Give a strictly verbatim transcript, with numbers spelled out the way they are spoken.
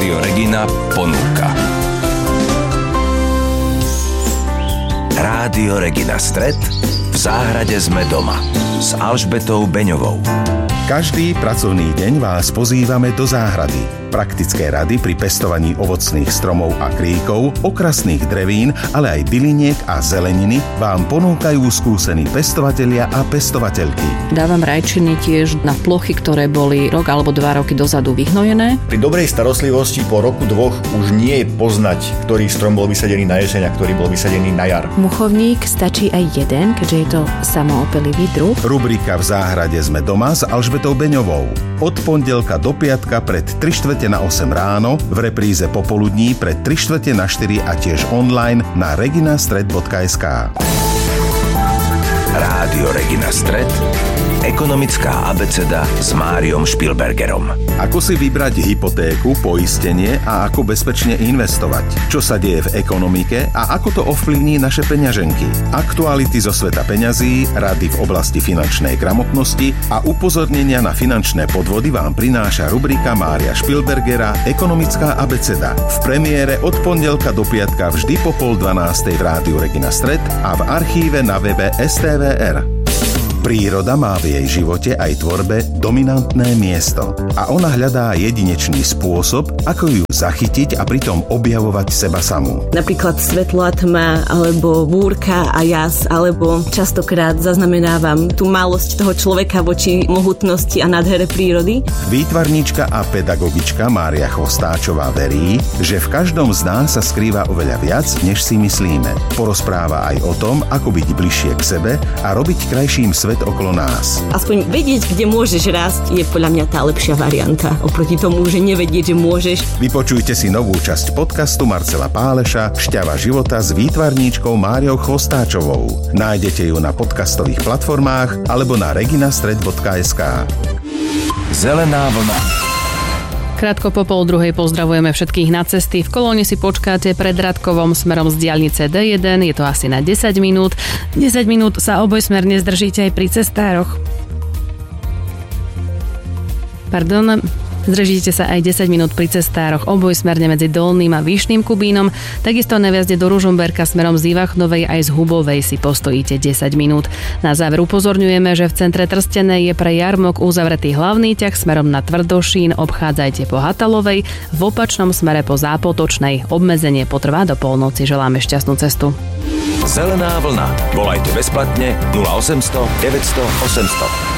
Rádio Regina ponúka. Rádio Regina Stret. V záhrade sme doma s Alžbetou Beňovou. Každý pracovný deň vás pozývame do záhrady. Praktické rady pri pestovaní ovocných stromov a kríkov, okrasných drevín, ale aj byliniek a zeleniny vám ponúkajú skúsení pestovatelia a pestovateľky. Dávam rajčiny tiež na plochy, ktoré boli rok alebo dva roky dozadu vyhnojené. Pri dobrej starostlivosti po roku dvoch už nie je poznať, ktorý strom bol vysadený na jeseň a ktorý bol vysadený na jar. Muchovník stačí aj jeden, keďže je to samoopelivý druh. Rubrika V záhrade sme doma s Alžbetou Beňovou. Od pondelka do piatka pred tri štvrte na osem ráno, v repríze popoludní pred tri štvrte na štyri a tiež online na reginastret bodka es ká. Rádio Regina Stret. Ekonomická abeceda s Máriom Špilbergerom. Ako si vybrať hypotéku, poistenie a ako bezpečne investovať? Čo sa deje v ekonomike a ako to ovplyvní naše peňaženky? Aktuality zo sveta peňazí, rady v oblasti finančnej gramotnosti a upozornenia na finančné podvody vám prináša rubrika Mária Špilbergera Ekonomická abeceda. V premiére od pondelka do piatka vždy po pol dvanástej v Rádiu Regina Stret a v archíve na webe es té vé er. Príroda má v jej živote aj tvorbe dominantné miesto a ona hľadá jedinečný spôsob, ako ju zachytiť a pritom objavovať seba samú. Napríklad svetlo a tma, alebo búrka a jas, alebo častokrát zaznamenávam tú malosť toho človeka voči mohutnosti a nádhere prírody. Výtvarníčka a pedagogička Mária Chvostáčová verí, že v každom z nás sa skrýva oveľa viac, než si myslíme. Porozpráva aj o tom, ako byť bližšie k sebe a robiť krajším svet okolo nás. Aspoň vedieť, kde môžeš rásť, je podľa mňa tá lepšia varianta. Oproti tomu, že nevedieť, že môžeš. Vypočujte si novú časť podcastu Marcela Páleša Šťava života s výtvarníčkou Máriou Chvostáčovou. Nájdete ju na podcastových platformách alebo na reginastret bodka es ká. Zelená vlna. Krátko po pol druhej pozdravujeme všetkých na cesty. V kolóne si počkáte pred Radkovom smerom z diaľnice dé jeden. Je to asi na desať minút. desať minút sa obojsmerne zdržíte aj pri cestároch. Pardon... Zdržíte sa aj desať minút pri cestároch obojsmerne medzi Dolným a Vyšným Kubínom. Takisto na viazde do Ružomberka smerom z Ivachnovej aj z Hubovej si postojíte desať minút. Na záver upozorňujeme, že v centre Trstenej je pre jarmok uzavretý hlavný ťah smerom na Tvrdošín. Obchádzajte po Hatalovej, v opačnom smere po Zápotočnej. Obmedzenie potrvá do polnoci. Želáme šťastnú cestu. Zelená vlna. Volajte bezplatne nula osemsto deväťsto osemsto.